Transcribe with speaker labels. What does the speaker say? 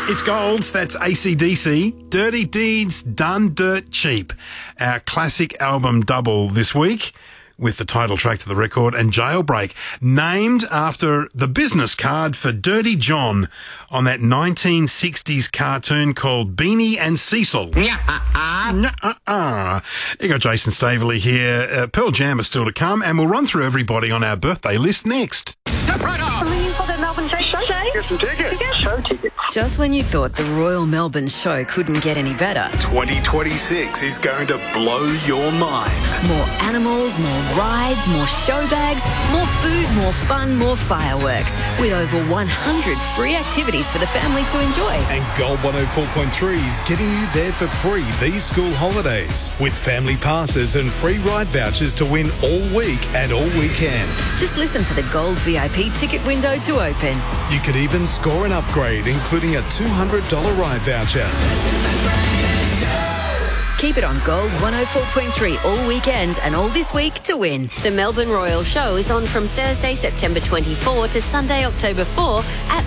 Speaker 1: It's Golds, that's AC/DC. Dirty Deeds Done Dirt Cheap. Our classic album double this week with the title track to the record, and Jailbreak, named after the business card for Dirty John on that 1960s cartoon called Beanie and Cecil. You got Jason Staveley here. Pearl Jam is still to come, and we'll run through everybody on our birthday list next.
Speaker 2: You've got a Melbourne show Sunday?
Speaker 3: Get some tickets.
Speaker 2: Show tickets.
Speaker 4: Just when you thought the Royal Melbourne show couldn't get any better.
Speaker 5: 2026 is going to blow your mind.
Speaker 4: More animals, more rides, more show bags, more food, more fun, more fireworks. With over 100 free activities for the family to enjoy.
Speaker 5: And Gold 104.3 is getting you there for free these school holidays with family passes and free ride vouchers to win all week and all weekend.
Speaker 4: Just listen for the Gold VIP ticket window to open.
Speaker 5: You could even score an upgrade, including a $200 ride voucher.
Speaker 4: Keep it on Gold 104.3 all weekend and all this week to win.
Speaker 6: The Melbourne Royal Show is on from Thursday, September 24 to Sunday, October 4 at